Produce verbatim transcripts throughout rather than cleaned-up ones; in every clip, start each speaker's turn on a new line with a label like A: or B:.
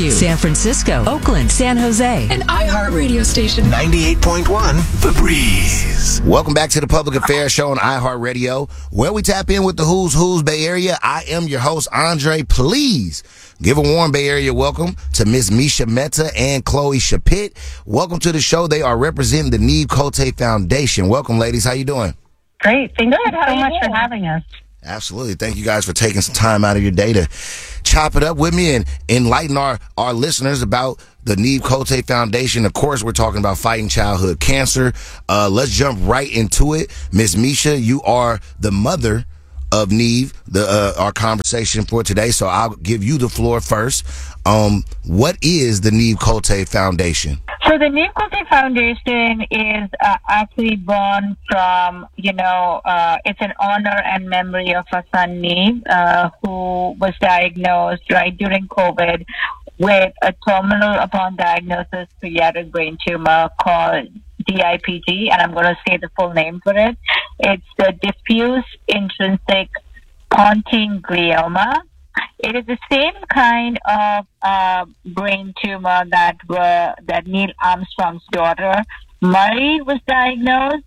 A: Q, San Francisco, Oakland, San Jose, and iHeart Radio Station
B: ninety-eight point one, The Breeze.
C: Welcome back to the Public Affairs Show on iHeartRadio, where we tap in with the Who's Who's Bay Area. I am your host, Andre. Please give a warm Bay Area welcome to Miss Misha Mehta and Chloe Chapit. Welcome to the show. They are representing the Neve Cote Foundation. Welcome, ladies. How you doing?
D: Great. Thank you so much for having us.
C: Absolutely. Thank you guys for taking some time out of your day to chop it up with me and enlighten our, our listeners about the Neve Cote Foundation. Of course, we're talking about fighting childhood cancer. Uh, let's jump right into it. Miss Misha, you are the mother of Neve, the uh, our conversation for today. So I'll give you the floor first. Um, what is the Neve Cote Foundation?
D: So the Neve Cote Foundation is uh, actually born from, you know, uh, it's an honor and memory of our son Neve, uh, who was diagnosed right during COVID with a terminal upon diagnosis pediatric brain tumor called D I P G, and I'm going to say the full name for it. It's the diffuse intrinsic pontine glioma. It is the same kind of uh, brain tumor that were that Neil Armstrong's daughter Murray was diagnosed,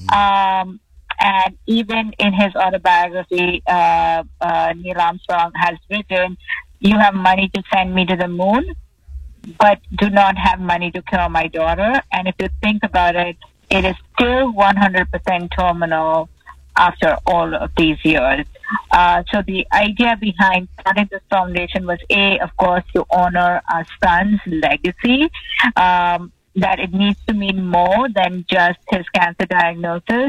D: um, and even in his autobiography, uh, uh, Neil Armstrong has written, "You have money to send me to the moon, but do not have money to cure my daughter." And if you think about it, it is still one hundred percent terminal after all of these years. Uh, so the idea behind starting this foundation was, A, of course, to honor our son's legacy, um, that it needs to mean more than just his cancer diagnosis.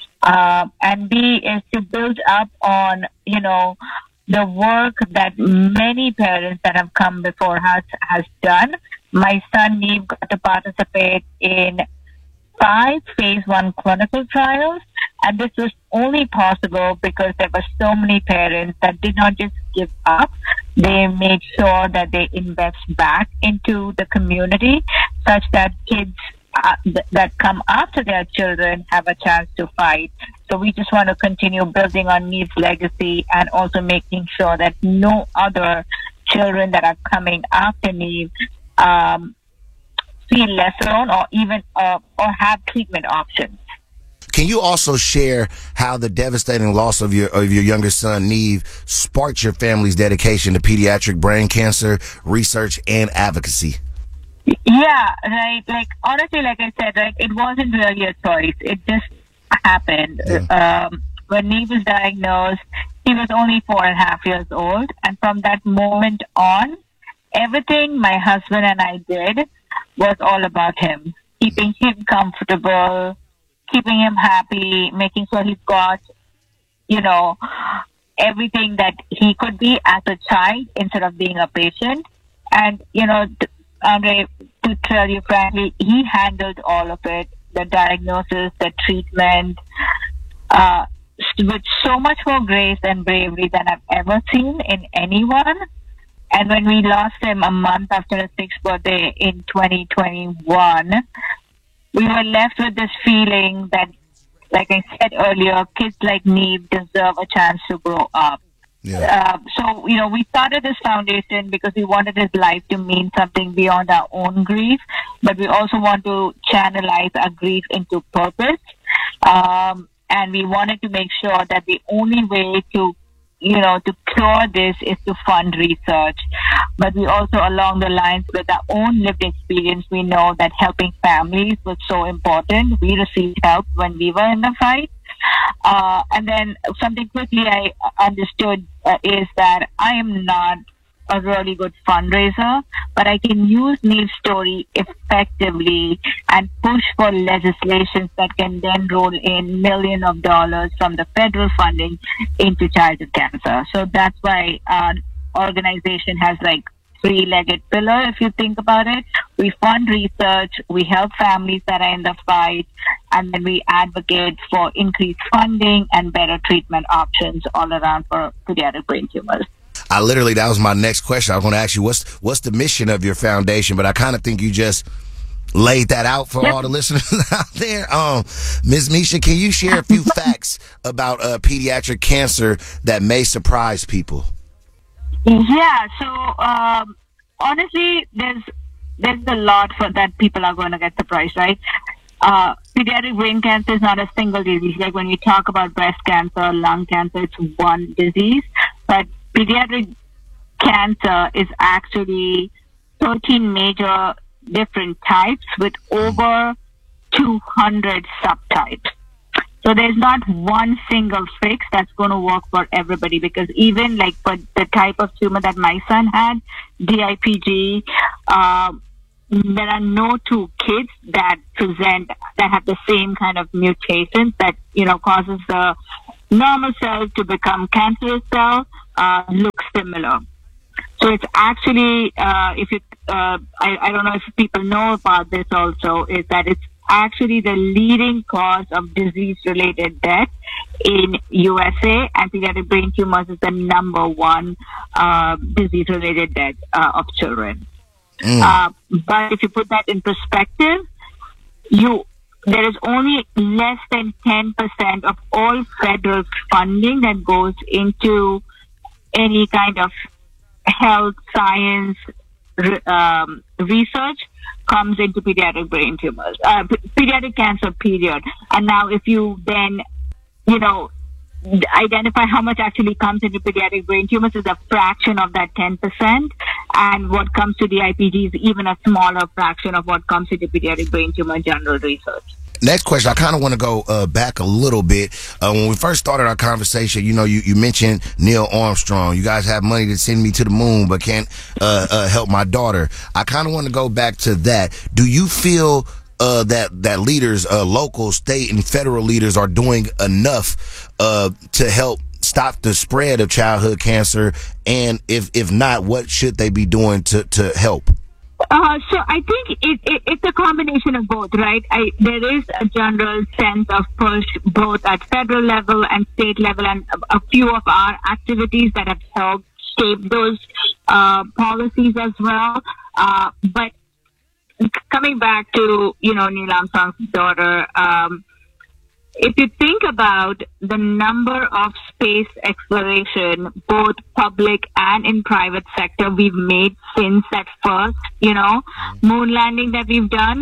D: Uh, and B, is to build up on, you know, the work that many parents that have come before us has done. My son Neve got to participate in five phase one clinical trials, and this was only possible because there were so many parents that did not just give up. They made sure that they invest back into the community such that kids uh, th- that come after their children have a chance to fight. So we just want to continue building on Neve's legacy and also making sure that no other children that are coming after Neve um, feel less alone or even uh, or have treatment options.
C: Can you also share how the devastating loss of your of your younger son Neve sparked your family's dedication to pediatric brain cancer research and advocacy?
D: Yeah, right. Like honestly, like I said, right, it wasn't really a choice. It just happened. Yeah. Um, when Neve was diagnosed, he was only four and a half years old, and from that moment on, everything my husband and I did was all about him, keeping him comfortable, keeping him happy, making sure he's got, you know, everything that he could be as a child instead of being a patient. And, you know, Andre, to tell you frankly, he handled all of it, the diagnosis, the treatment, uh, with so much more grace and bravery than I've ever seen in anyone. And when we lost him a month after his sixth birthday in twenty twenty-one, we were left with this feeling that, like I said earlier, kids like Neve deserve a chance to grow up. Yeah. Uh, so, you know, we started this foundation because we wanted his life to mean something beyond our own grief, but we also want to channelize our grief into purpose. Um, and we wanted to make sure that the only way to you know, to cure this is to fund research. But we also, along the lines with our own lived experience, we know that helping families was so important. We received help when we were in the fight. Uh, and then something quickly I understood uh, is that I am not a really good fundraiser, but I can use Neve's story effectively and push for legislation that can then roll in millions of dollars from the federal funding into childhood cancer. So that's why our organization has like three-legged pillar, if you think about it. We fund research, we help families that are in the fight, and then we advocate for increased funding and better treatment options all around for pediatric brain tumors.
C: I literally, that was my next question. I was going to ask you, what's what's the mission of your foundation? But I kind of think you just laid that out for yep. all the listeners out there. Um, Miz Misha, can you share a few facts about uh, pediatric cancer that may surprise people?
D: Yeah, so um, honestly, there's there's a lot for that people are going to get surprised, right? Uh, pediatric brain cancer is not a single disease. Like when we talk about breast cancer, lung cancer, it's one disease. But pediatric cancer is actually thirteen major different types with over two hundred subtypes. So there's not one single fix that's going to work for everybody, because even like for the type of tumor that my son had, D I P G, uh, there are no two kids that present, that have the same kind of mutations that, you know, causes the normal cells to become cancerous cells, uh, look similar. So it's actually, uh, if you, uh, I, I don't know if people know about this also, is that it's actually the leading cause of disease-related death in U S A, and pediatric brain tumors is the number one uh, disease-related death uh, of children. Mm. Uh, but if you put that in perspective, you there is only less than ten percent of all federal funding that goes into any kind of health science um, research comes into pediatric brain tumors, uh, p- pediatric cancer, period. And now if you then, you know, identify how much actually comes into pediatric brain tumors is a fraction of that ten percent. And what comes to the I P G is even a smaller fraction of what comes into pediatric brain tumor general research.
C: Next question, I kind of want to go uh, back a little bit. Uh, when we first started our conversation, you know, you, you mentioned Neil Armstrong. You guys have money to send me to the moon, but can't uh, uh, help my daughter. I kind of want to go back to that. Do you feel uh, that that leaders, uh, local, state, and federal leaders are doing enough uh, to help stop the spread of childhood cancer? And if if not, what should they be doing to, to help?
D: Uh, so I think it, it, it's a combination of both, right? I, there is a general sense of push both at federal level and state level, and a, a few of our activities that have helped shape those uh, policies as well. Uh, but coming back to, you know, Neil Armstrong's daughter, um, if you think about the number of space exploration, both public and in private sector, we've made since that first, you know, moon landing that we've done,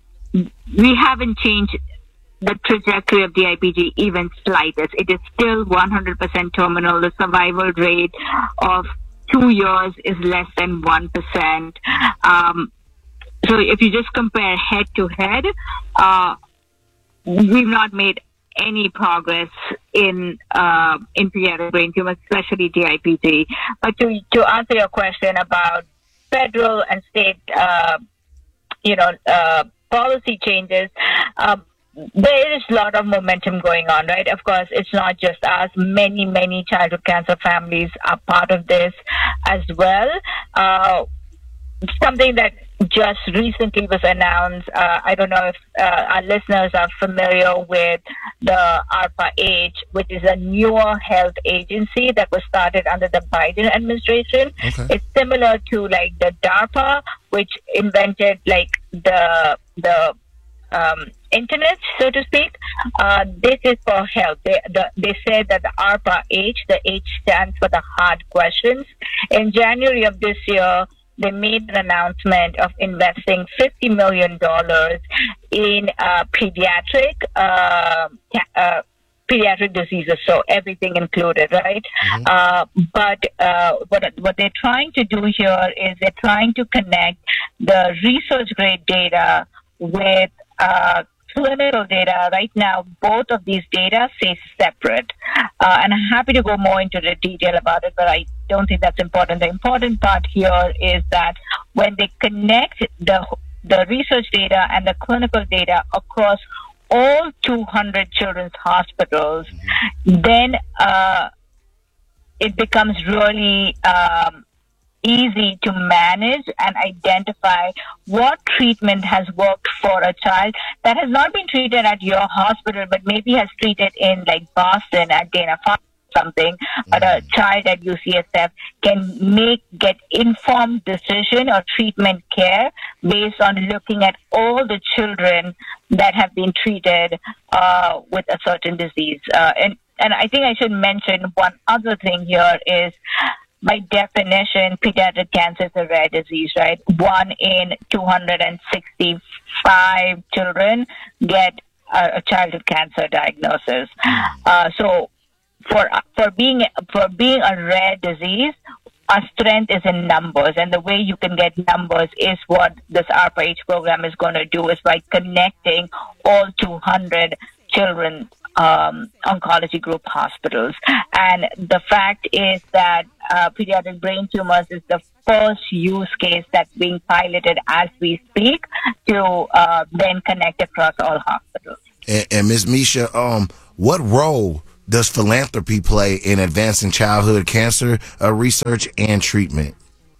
D: we haven't changed the trajectory of the I P G even slightest. It is still one hundred percent terminal. The survival rate of two years is less than one percent. Um, so if you just compare head to head, uh, we've not made any progress in uh, in pediatric brain tumors, especially D I P G. But to to answer your question about federal and state, uh, you know, uh, policy changes, uh, there is a lot of momentum going on, right? Of course, it's not just us. Many, many childhood cancer families are part of this as well. Uh, something that just recently was announced. Uh, I don't know if uh, our listeners are familiar with the ARPA-H, which is a newer health agency that was started under the Biden administration. Okay. It's similar to like the DARPA, which invented like the the um, internet, so to speak. Uh, this is for health. They the, they said that the ARPA-H, the H stands for the hard questions. In January of this year, they made an announcement of investing fifty million dollars in uh, pediatric uh, uh, pediatric diseases, so everything included, right? Mm-hmm. Uh, but uh, what what they're trying to do here is they're trying to connect the research grade data with uh, clinical data. Right now, both of these data stay separate. Uh, and I'm happy to go more into the detail about it, but I don't think that's important. The important part here is that when they connect the the research data and the clinical data across all two hundred children's hospitals, mm-hmm. then uh, it becomes really um, easy to manage and identify what treatment has worked for a child that has not been treated at your hospital, but maybe has treated in like Boston at Dana-Farber something, but a child at U C S F can make get informed decision or treatment care based on looking at all the children that have been treated uh, with a certain disease. Uh, and and I think I should mention one other thing here is by definition, pediatric cancer is a rare disease, right? One in two hundred sixty-five children get a, a childhood cancer diagnosis. Uh, so for for being for being a rare disease, our strength is in numbers, and the way you can get numbers is what this ARPA-H program is going to do, is by connecting all two hundred children um, oncology group hospitals. And the fact is that uh, pediatric brain tumors is the first use case that's being piloted as we speak to uh, then connect across all hospitals.
C: And, and Miz Misha, um, what role does philanthropy play in advancing childhood cancer uh, research and treatment?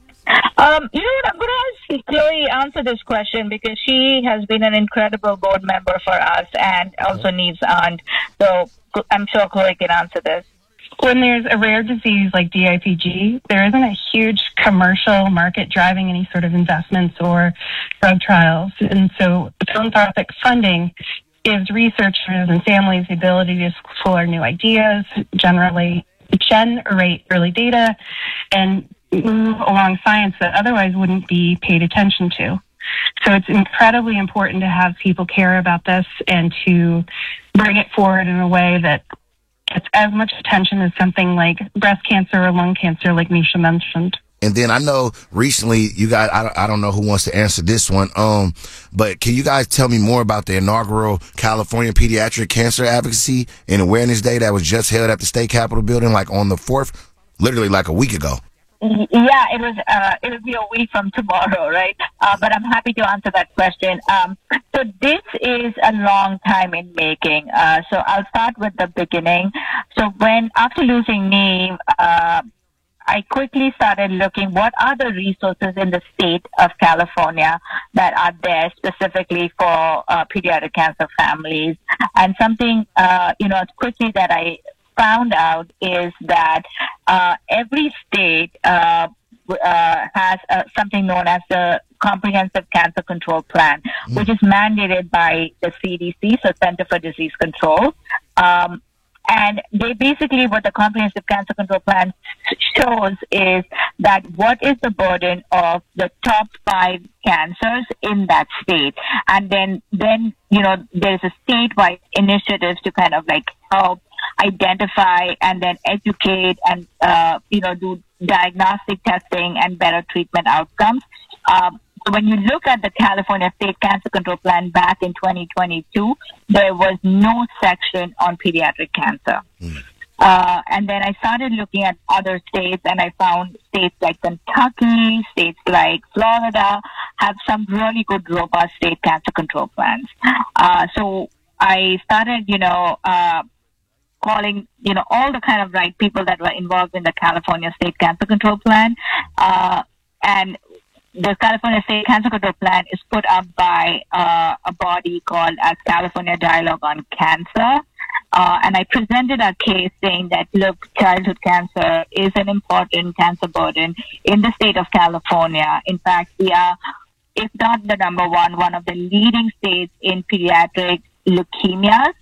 D: Um, you know what? I'm going to ask Chloe answer this question because she has been an incredible board member for us and also Neve's aunt. So I'm sure Chloe can answer this.
E: When there's a rare disease like D I P G, there isn't a huge commercial market driving any sort of investments or drug trials. And so philanthropic funding gives researchers and families the ability to explore new ideas, generally generate early data, and move along science that otherwise wouldn't be paid attention to. So it's incredibly important to have people care about this and to bring it forward in a way that gets as much attention as something like breast cancer or lung cancer, like Misha mentioned.
C: And then I know recently you guys, I don't, I don't know who wants to answer this one, um, but can you guys tell me more about the inaugural California Pediatric Cancer Advocacy and Awareness Day that was just held at the State Capitol building, like on the fourth, literally like a week ago?
D: Yeah, it was. Uh, it will be a week from tomorrow, right? Uh, but I'm happy to answer that question. Um, so this is a long time in making. Uh, so I'll start with the beginning. So when after losing Neve, uh, I quickly started looking what are the resources in the state of California that are there specifically for uh, pediatric cancer families. And something, uh, you know, quickly that I found out is that uh, every state uh, uh, has uh, something known as the Comprehensive Cancer Control Plan, mm. which is mandated by the C D C, so Center for Disease Control. Um, And they basically, what the Comprehensive Cancer Control Plan shows is that what is the burden of the top five cancers in that state. And then, then you know, there's a statewide initiative to kind of like help identify and then educate and, uh, you know, do diagnostic testing and better treatment outcomes. Um, So when you look at the California State Cancer Control Plan back in twenty twenty-two, there was no section on pediatric cancer. Mm. Uh, and then I started looking at other states, and I found states like Kentucky, states like Florida have some really good, robust state cancer control plans. Uh, so I started, you know, uh, calling, you know, all the kind of right people that were involved in the California State Cancer Control Plan. Uh, and the California State Cancer Control Plan is put up by uh, a body called as California Dialogue on Cancer. Uh, and I presented a case saying that, look, childhood cancer is an important cancer burden in the state of California. In fact, we are, if not the number one, one of the leading states in pediatric leukemias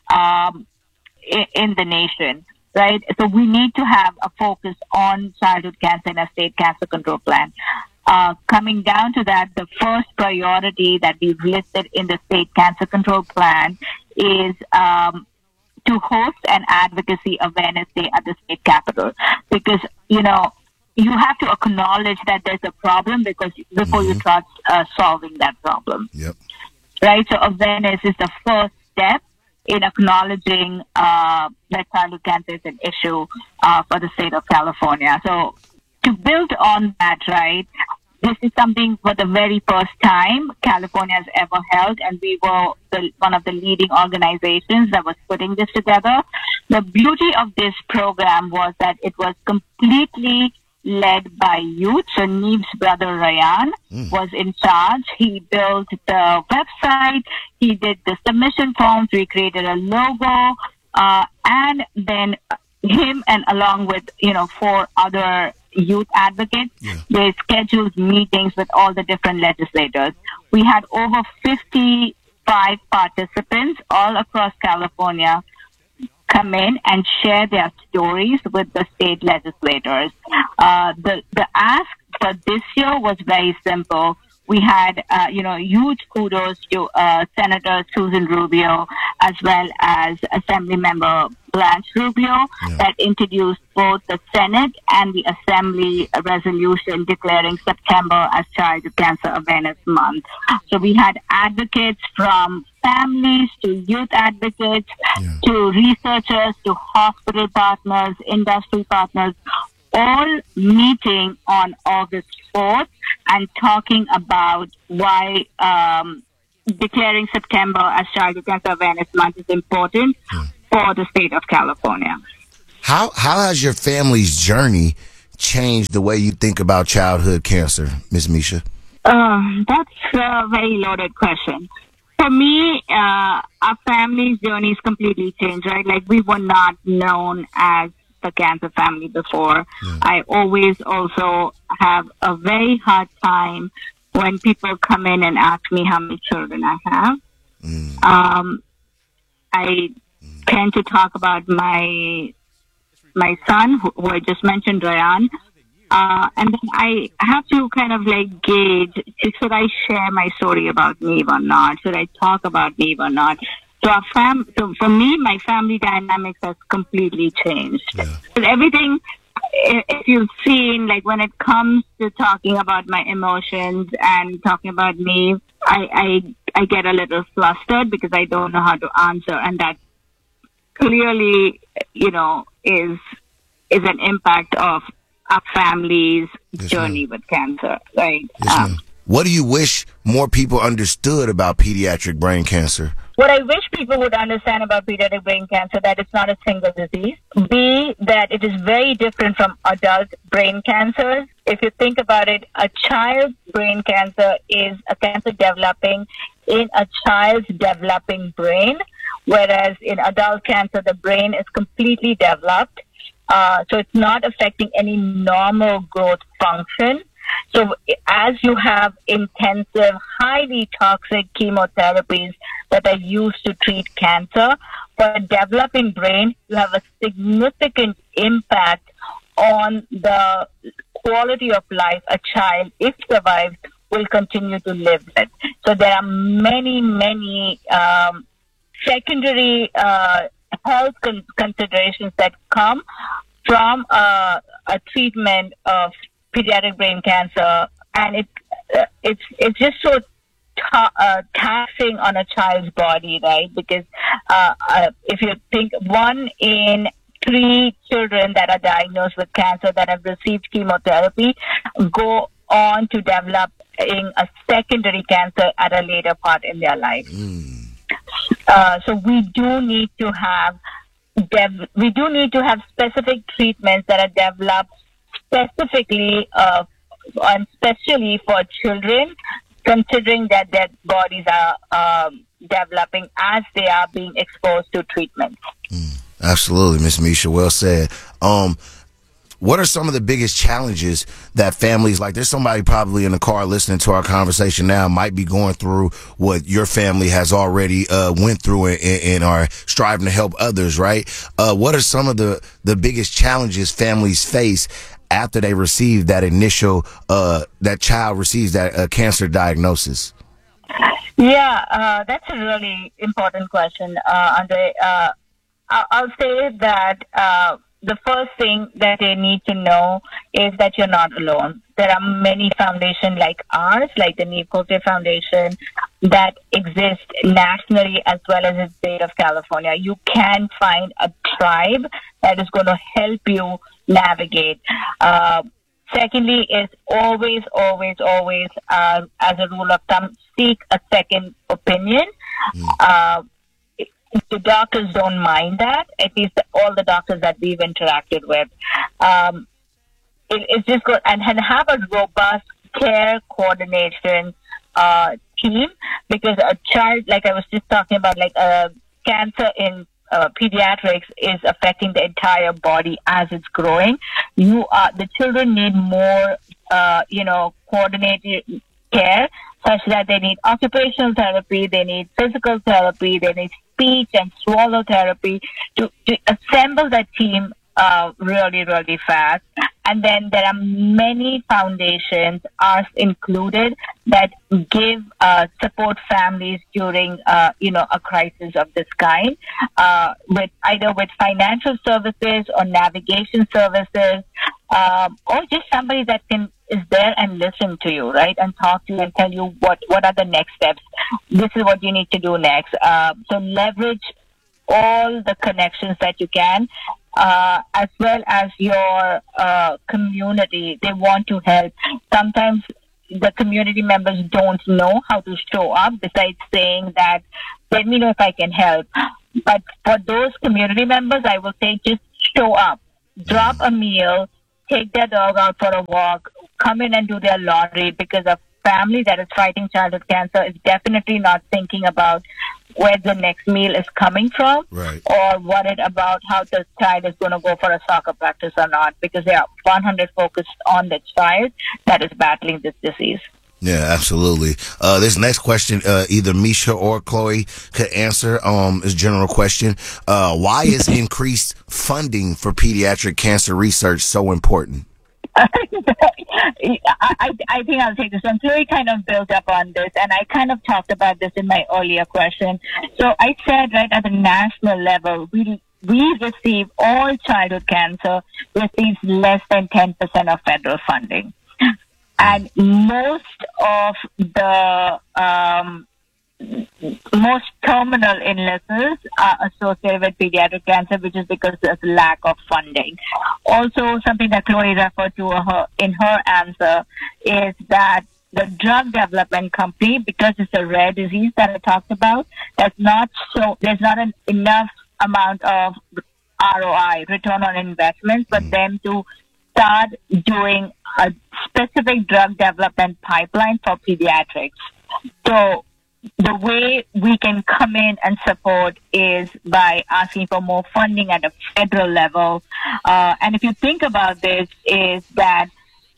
D: um, in, in the nation. Right? So we need to have a focus on childhood cancer in a state cancer control plan. Uh, coming down to that, the first priority that we've listed in the state cancer control plan is um, to host an advocacy awareness day at the state capitol. Because, you know, you have to acknowledge that there's a problem because before mm-hmm. you start uh, solving that problem.
C: Yep.
D: Right? So awareness is the first step in acknowledging uh, that childhood cancer is an issue uh, for the state of California. So to build on that, right, this is something for the very first time California has ever held, and we were the, one of the leading organizations that was putting this together. The beauty of this program was that it was completely led by youth. So Neve's brother Ryan mm. was in charge. He built the website. He did the submission forms. We created a logo. Uh, and then him and along with, you know, four other youth advocates, yeah. they scheduled meetings with all the different legislators. We had over fifty-five participants all across California come in and share their stories with the state legislators. Uh, the, the ask for this year was very simple. We had, uh, you know, huge kudos to uh, Senator Susan Rubio as well as Assembly Member Blanche Rubio yeah. that introduced both the Senate and the Assembly resolution declaring September as Childhood Cancer Awareness Month. So we had advocates from families to youth advocates yeah. to researchers to hospital partners, industry partners, all meeting on August fourth and talking about why um, declaring September as Childhood Cancer Awareness Month is important yeah. for the state of California.
C: How how has your family's journey changed the way you think about childhood cancer, Miz Misha?
D: Uh, that's a very loaded question. For me, uh, our family's journey is completely changed, right? Like, we were not known as the cancer family before. Yeah. I always also have a very hard time when people come in and ask me how many children I have. Mm. Um, I mm. tend to talk about my my son, who, who I just mentioned, Ryan. Uh, and then I have to kind of like gauge, should I share my story about Neve or not? Should I talk about Neve or not? So, our fam- so for me, my family dynamics has completely changed. Yeah. But everything, if you've seen, like when it comes to talking about my emotions and talking about Neve, I, I, I get a little flustered because I don't know how to answer. And that clearly, you know, is is an impact of our family's yes, journey ma'am. with cancer, right?
C: Yes, um, what do you wish more people understood about pediatric brain cancer?
D: What I wish people would understand about pediatric brain cancer, that it's not a single disease. B, that it is very different from adult brain cancers. If you think about it, a child's brain cancer is a cancer developing in a child's developing brain, whereas in adult cancer, the brain is completely developed. Uh, so it's not affecting any normal growth function. So as you have intensive, highly toxic chemotherapies that are used to treat cancer, for a developing brain, you have a significant impact on the quality of life a child, if survived, will continue to live with. So there are many, many um, secondary uh, health con- considerations that come from uh, a treatment of pediatric brain cancer, and it uh, it's it's just so ta- uh, taxing on a child's body, right? Because uh, uh, if you think one in three children that are diagnosed with cancer that have received chemotherapy go on to developing a secondary cancer at a later part in their life. Mm. Uh, so we do need to have dev- we do need to have specific treatments that are developed specifically uh, and especially for children, considering that their bodies are um, developing as they are being exposed to treatment.
C: Mm, absolutely, Miz Misha, well said. Um, what are some of the biggest challenges that families, like there's somebody probably in the car listening to our conversation now, might be going through what your family has already uh, went through and, and are striving to help others, right? Uh, what are some of the, the biggest challenges families face after they receive that initial, uh, that child receives that uh, cancer diagnosis?
D: Yeah, uh, that's a really important question, uh, Andre. Uh, I'll say that uh, the first thing that they need to know is that you're not alone. There are many foundations like ours, like the Neve Cote Foundation, that exist nationally as well as in the state of California. You can find a tribe that is going to help you navigate. Uh, secondly is always, always, always, uh, as a rule of thumb, seek a second opinion. Mm. Uh, the doctors don't mind that, at least the, all the doctors that we've interacted with. Um, it, it's just good, and, and have a robust care coordination uh, team, because a child, like I was just talking about, like uh, cancer in uh, pediatrics is affecting the entire body as it's growing. You are, the children need more, uh, you know, coordinated care, such that they need occupational therapy, they need physical therapy, they need speech and swallow therapy to, to assemble that team uh, really, really fast. And then there are many foundations, ours included, that give uh, support families during, uh, you know, a crisis of this kind, uh, with either with financial services or navigation services, um, or just somebody that can is there and listen to you, right, and talk to you and tell you what what are the next steps. This is what you need to do next. Uh, so leverage all the connections that you can. Uh, as well as your uh, community. They want to help. Sometimes the community members don't know how to show up besides saying that, let me know if I can help. But for those community members, I will say just show up. Drop a meal, take their dog out for a walk, come in and do their laundry, because a family that is fighting childhood cancer is definitely not thinking about where the next meal is coming from,
C: right,
D: or worried about how the child is going to go for a soccer practice or not, because they are one hundred focused on the child that is battling this disease.
C: Yeah, absolutely. Uh, this next question, uh, either Misha or Chloe could answer, um, is a general question. Uh, why is increased funding for pediatric cancer research so important?
D: I, I, I think I'll take this one. Chloe kind of built up on this, and I kind of talked about this in my earlier question. So I said, right, at the national level, we we receive, all childhood cancer receives less than ten percent of federal funding. And most of the um, most terminal illnesses are associated with pediatric cancer, which is because there's lack of funding. Also, something that Chloe referred to her, in her answer is that the drug development company, because it's a rare disease that I talked about, that's not so there's not an enough amount of R O I, return on investment, for them to start doing a specific drug development pipeline for pediatrics. So the way we can come in and support is by asking for more funding at a federal level. Uh, and if you think about this, is that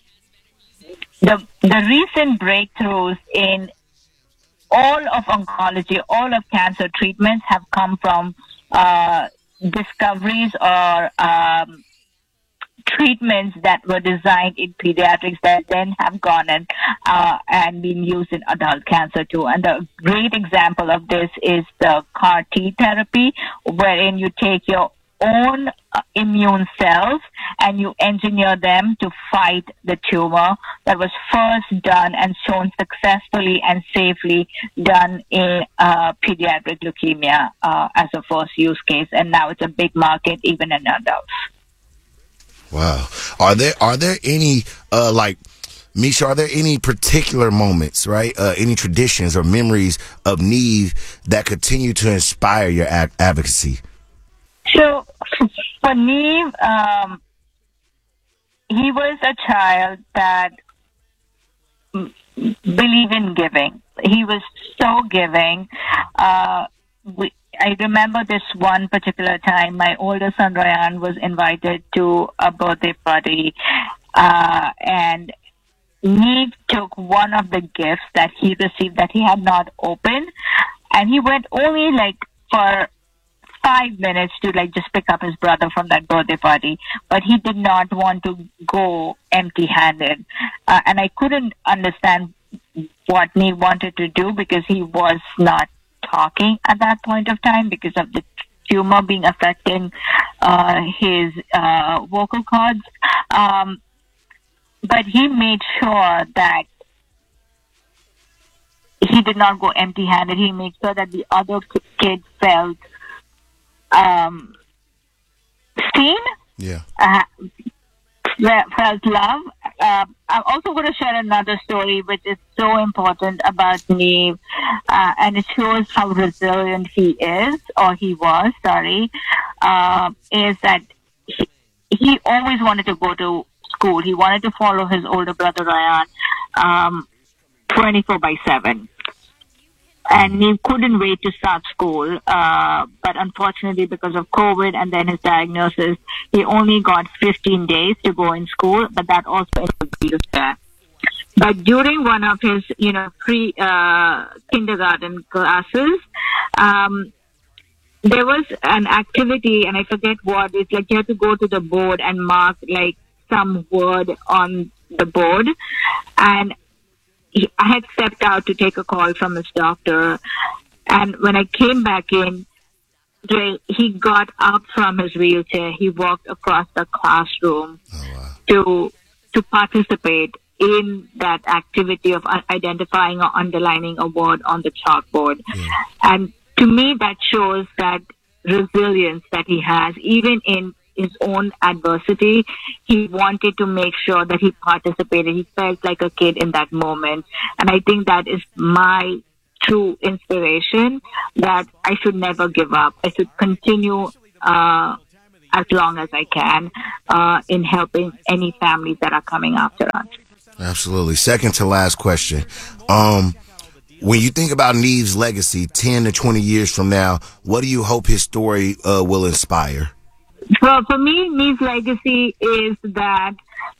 D: the the recent breakthroughs in all of oncology, all of cancer treatments have come from uh, discoveries or um, treatments that were designed in pediatrics that then have gone and uh, and been used in adult cancer too. And a great example of this is the C A R T therapy, wherein you take your own uh, immune cells and you engineer them to fight the tumor. That was first done and shown successfully and safely done in uh, pediatric leukemia uh, as a first use case, and now it's a big market even in adults.
C: Wow. Are there are there any uh like Misha, are there any particular moments, right? Uh any traditions or memories of Neve that continue to inspire your ad- advocacy?
D: So for Neve, um he was a child that believed in giving. He was so giving. Uh we I remember this one particular time, my older son Ryan was invited to a birthday party, uh, and Neve took one of the gifts that he received that he had not opened, and he went only like for five minutes to like just pick up his brother from that birthday party, but he did not want to go empty-handed, uh, and I couldn't understand what Neve wanted to do because he was not talking at that point of time because of the tumor being affecting uh, his uh, vocal cords. Um, but he made sure that he did not go empty-handed. He made sure that the other kids felt um, seen,
C: yeah,
D: uh, felt love. Uh, I'm also going to share another story which is so important about Neve, uh, and it shows how resilient he is, or he was, sorry, uh, is that he, he always wanted to go to school. He wanted to follow his older brother Ryan um, twenty-four by seven. And he couldn't wait to start school, uh, but unfortunately because of COVID and then his diagnosis, he only got fifteen days to go in school, but that also introduced that. But during one of his, you know, pre, uh, kindergarten classes, um, there was an activity, and I forget what. It's like you have to go to the board and mark like some word on the board. And he, I had stepped out to take a call from his doctor. And when I came back in, he got up from his wheelchair. He walked across the classroom oh, wow. to to participate in that activity of identifying or underlining a word on the chalkboard. Yeah. And to me, that shows that resilience that he has, even in his own adversity. He wanted to make sure that he participated. He felt like a kid in that moment. And I think that is my true inspiration, that I should never give up. I should continue uh, as long as I can uh, in helping any families that are coming after us.
C: Absolutely. Second to last question. Um, when you think about Neve's legacy ten to twenty years from now, what do you hope his story uh, will inspire?
D: Well, for me, Neve's legacy is that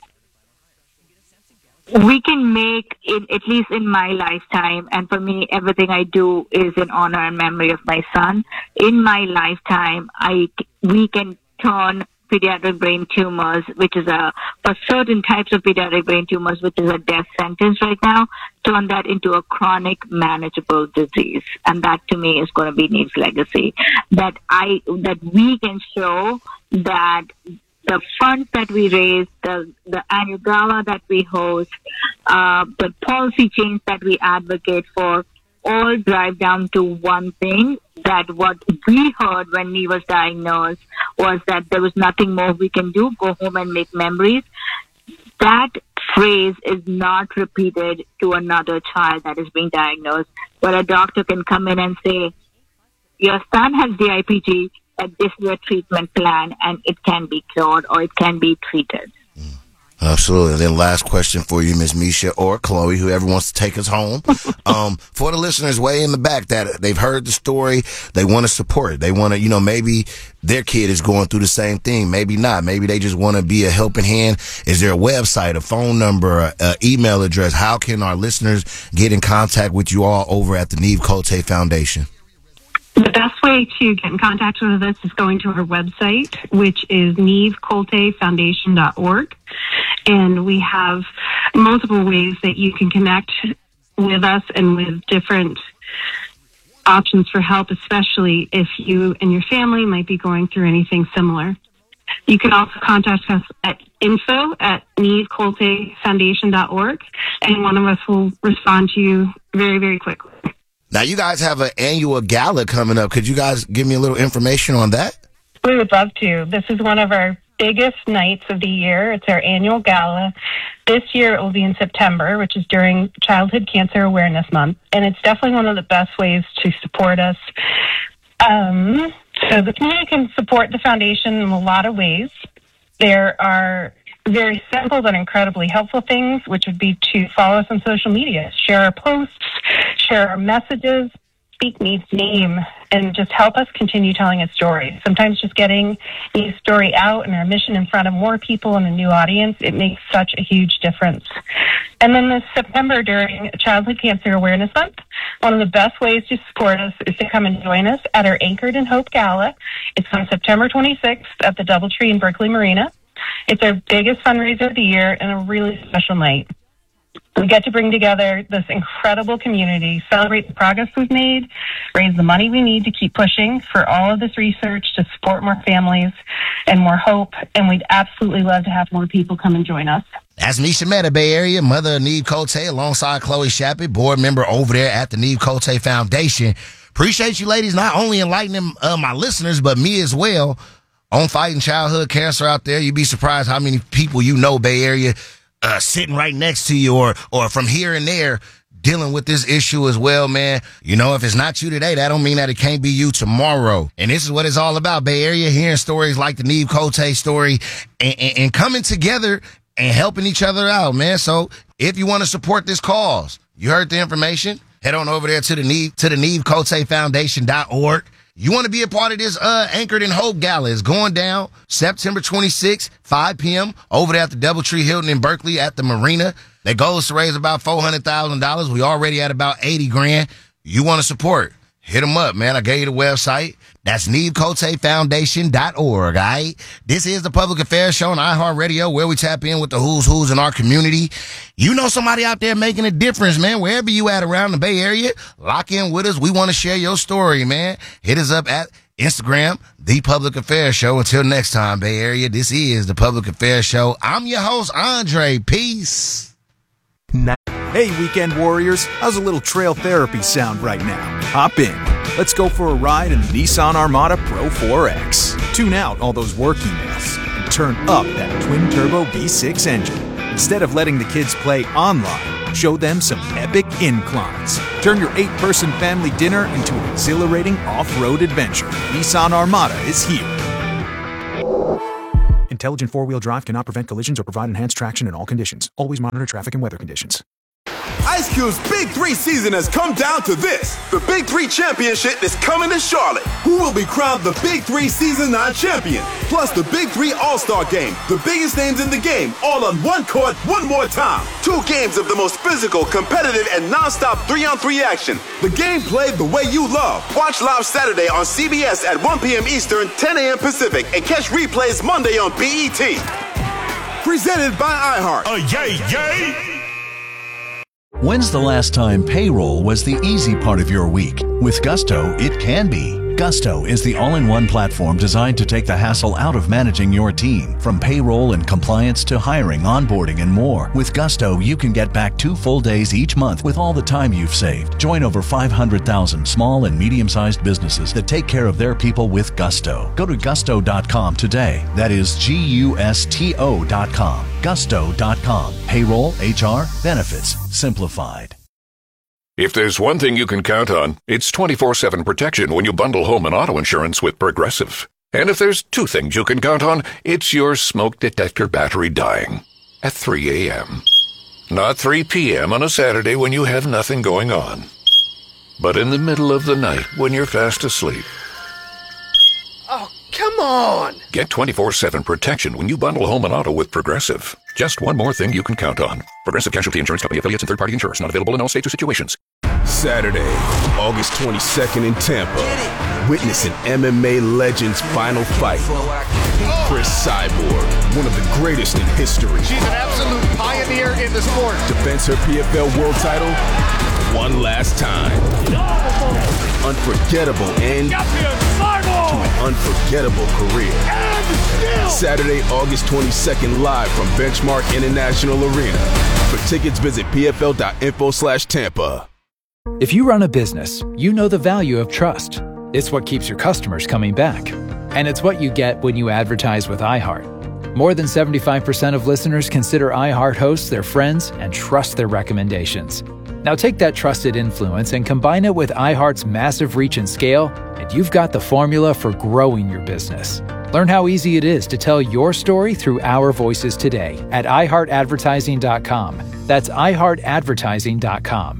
D: we can make it, at least in my lifetime, and for me, everything I do is in honor and memory of my son. In my lifetime, I, we can turn pediatric brain tumors, which is a, for certain types of pediatric brain tumors, which is a death sentence right now, turn that into a chronic manageable disease. And that to me is going to be Neve's legacy. That I, that we can show that the funds that we raise, the, the annual gala that we host, uh, the policy change that we advocate for, all drive down to one thing, that what we heard when he was diagnosed was that there was nothing more we can do, go home and make memories. That phrase is not repeated to another child that is being diagnosed, where a doctor can come in and say, your son has D I P G, that this is a treatment plan and it can be cured or it can be treated.
C: Mm. Absolutely. And then last question for you, Miz Misha or Chloe, whoever wants to take us home. um, for the listeners way in the back that they've heard the story, they want to support it. They want to, you know, maybe their kid is going through the same thing. Maybe not. Maybe they just want to be a helping hand. Is there a website, a phone number, a, a email address? How can our listeners get in contact with you all over at the Neve Cote Foundation?
E: The best way to get in contact with us is going to our website, which is neve cote foundation dot org. And we have multiple ways that you can connect with us and with different options for help, especially if you and your family might be going through anything similar. You can also contact us at info at neve cote foundation dot org, and one of us will respond to you very, very quickly.
C: Now, you guys have an annual gala coming up. Could you guys give me a little information on that?
E: We would love to. This is one of our biggest nights of the year. It's our annual gala. This year it will be in September, which is during Childhood Cancer Awareness Month. And it's definitely one of the best ways to support us. Um, so the community can support the foundation in a lot of ways. There are very simple but incredibly helpful things, which would be to follow us on social media, share our posts, share our messages, speak Neve's name, and just help us continue telling his story. Sometimes just getting Neve's story out and our mission in front of more people and a new audience, it makes such a huge difference. And then this September, during Childhood Cancer Awareness Month, one of the best ways to support us is to come and join us at our Anchored in Hope Gala. It's on September twenty-sixth at the DoubleTree in Berkeley Marina. It's our biggest fundraiser of the year and a really special night. We get to bring together this incredible community, celebrate the progress we've made, raise the money we need to keep pushing for all of this research to support more families and more hope. And we'd absolutely love to have more people come and join us.
C: That's Misha Mehta, Bay Area, mother of Neve Cote, alongside Chloe Shappy, board member over there at the Neve Cote Foundation. Appreciate you ladies not only enlightening uh, my listeners, but me as well on fighting childhood cancer out there. You'd be surprised how many people you know, Bay Area, uh, sitting right next to you or, or from here and there dealing with this issue as well, man. You know, if it's not you today, that don't mean that it can't be you tomorrow. And this is what it's all about, Bay Area, hearing stories like the Neve Cote story and, and, and coming together and helping each other out, man. So if you want to support this cause, you heard the information, head on over there to the Neve, to the Neve Cote Foundation dot org. You want to be a part of this uh, Anchored in Hope Gala. It's going down September twenty-sixth, five p.m. over there at the DoubleTree Hilton in Berkeley at the Marina. Their goal is to raise about four hundred thousand dollars. We already at about eighty grand. You want to support. hit them up, man. I gave you the website. That's Neve Cote Foundation dot org, all right? This is the Public Affairs Show on iHeartRadio, where we tap in with the who's who's in our community. You know somebody out there making a difference, man. Wherever you at around the Bay Area, lock in with us. We want to share your story, man. Hit us up at Instagram, The Public Affairs Show. Until next time, Bay Area, this is the Public Affairs Show. I'm your host, Andre. Peace.
F: Hey, weekend warriors, how's a little trail therapy sound right now? Hop in. Let's go for a ride in the Nissan Armada Pro four X. Tune out all those work emails and turn up that twin-turbo V six engine. Instead of letting the kids play online, show them some epic inclines. Turn your eight-person family dinner into an exhilarating off-road adventure. Nissan Armada is here. Intelligent four-wheel drive cannot prevent collisions or provide enhanced traction in all conditions. Always monitor traffic and weather conditions.
G: Ice Cube's Big Three season has come down to this. The Big Three Championship is coming to Charlotte. Who will be crowned the Big Three Season nine champion? Plus the Big Three All-Star Game. The biggest names in the game, all on one court, one more time. Two games of the most physical, competitive, and non-stop three-on-three action. The game played the way you love. Watch live Saturday on C B S at one p.m. Eastern, ten a.m. Pacific, and catch replays Monday on B E T. Presented by iHeart.
B: Oh, yay, yay!
H: When's the last time payroll was the easy part of your week? With Gusto, it can be. Gusto is the all-in-one platform designed to take the hassle out of managing your team. From payroll and compliance to hiring, onboarding, and more. With Gusto, you can get back two full days each month with all the time you've saved. Join over five hundred thousand small and medium-sized businesses that take care of their people with Gusto. Go to gusto dot com today. That is G U S T O dot com. gusto dot com. Payroll, H R, benefits, simplified.
I: If there's one thing you can count on, it's twenty-four seven protection when you bundle home and auto insurance with Progressive. And if there's two things you can count on, it's your smoke detector battery dying at three a.m. Not three p.m. on a Saturday when you have nothing going on, but in the middle of the night when you're fast asleep.
J: Oh, come on!
I: Get twenty-four seven protection when you bundle home and auto with Progressive. Just one more thing you can count on. Progressive Casualty Insurance Company, affiliates, and third-party insurers. Not available in all states or situations.
G: Saturday, August twenty-second in Tampa. Witness an M M A legend's final fight. Chris Cyborg, one of the greatest in history.
J: She's an absolute pioneer in the sport.
G: Defends her P F L world title one last time. Unforgettable end to an unforgettable career. Saturday, August twenty-second, live from Benchmark International Arena. For tickets, visit P F L dot info slash Tampa.
K: If you run a business, you know the value of trust. It's what keeps your customers coming back. And it's what you get when you advertise with iHeart. More than seventy-five percent of listeners consider iHeart hosts their friends and trust their recommendations. Now take that trusted influence and combine it with iHeart's massive reach and scale, and you've got the formula for growing your business. Learn how easy it is to tell your story through our voices today at i heart advertising dot com. That's i heart advertising dot com.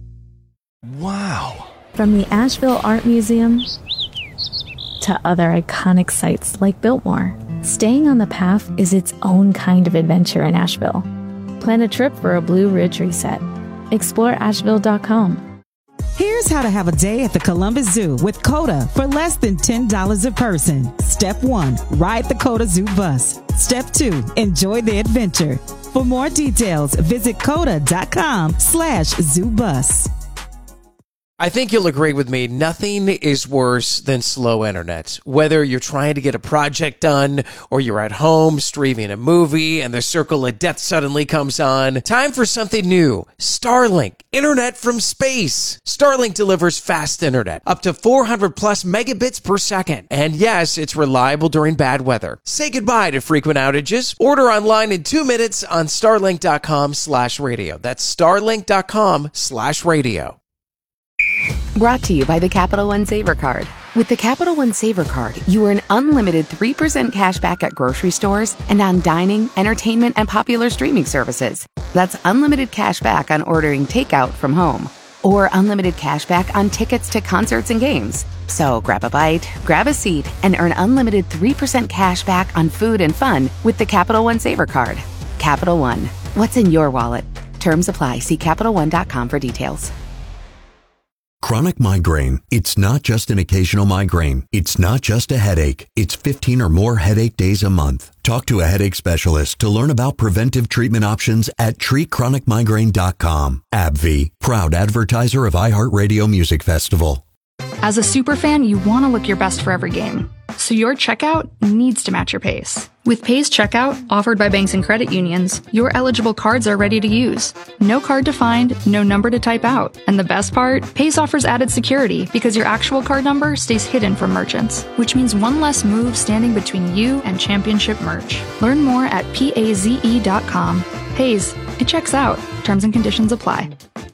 F: Wow.
L: From the Asheville Art Museum to other iconic sites like Biltmore, staying on the path is its own kind of adventure in Asheville. Plan a trip for a Blue Ridge reset. explore asheville dot com.
M: Here's how to have a day at the Columbus Zoo with COTA for less than ten dollars a person. Step one, ride the COTA Zoo bus. Step two, enjoy the adventure. For more details, visit coda dot com slash zoo bus.
J: I think you'll agree with me, nothing is worse than slow internet. Whether you're trying to get a project done or you're at home streaming a movie and the circle of death suddenly comes on, time for something new. Starlink, internet from space. Starlink delivers fast internet, up to four hundred plus megabits per second. And yes, it's reliable during bad weather. Say goodbye to frequent outages. Order online in two minutes on starlink dot com slash radio. That's starlink dot com slash radio.
N: Brought to you by the Capital One Saver Card. With the Capital One Saver Card, you earn unlimited three percent cash back at grocery stores and on dining, entertainment, and popular streaming services. That's unlimited cash back on ordering takeout from home, or unlimited cash back on tickets to concerts and games. So grab a bite, grab a seat, and earn unlimited three percent cash back on food and fun with the Capital One Saver Card. Capital One, what's in your wallet? Terms apply. See Capital One dot com for details.
O: Chronic migraine. It's not just an occasional migraine. It's not just a headache. It's fifteen or more headache days a month. Talk to a headache specialist to learn about preventive treatment options at treat chronic migraine dot com. AbbVie, proud advertiser of iHeartRadio Music Festival.
P: As a superfan, you want to look your best for every game. So your checkout needs to match your pace. With Pace Checkout, offered by banks and credit unions, your eligible cards are ready to use. No card to find, no number to type out. And the best part? Pace offers added security because your actual card number stays hidden from merchants, which means one less move standing between you and championship merch. Learn more at paze dot com. Paze, it checks out. Terms and conditions apply.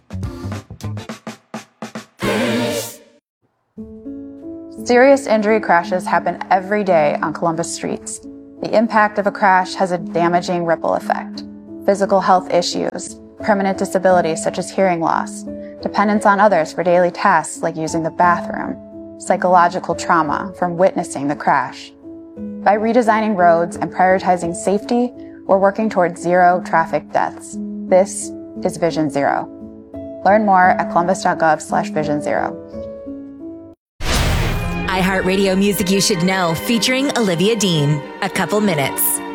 Q: Serious injury crashes happen every day on Columbus streets. The impact of a crash has a damaging ripple effect. Physical health issues, permanent disabilities such as hearing loss, dependence on others for daily tasks like using the bathroom, psychological trauma from witnessing the crash. By redesigning roads and prioritizing safety, we're working towards zero traffic deaths. This is Vision Zero. Learn more at columbus.gov slash vision zero.
R: iHeartRadio Music You Should Know, featuring Olivia Dean. A Couple Minutes.